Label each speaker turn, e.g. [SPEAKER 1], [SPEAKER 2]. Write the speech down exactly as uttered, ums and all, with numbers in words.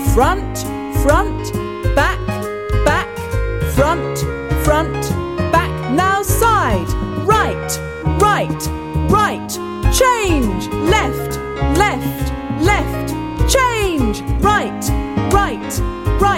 [SPEAKER 1] Front, front, back, back, front, front, back. Now side, right, right, right. Change, left, left, left. Change, right, right, right.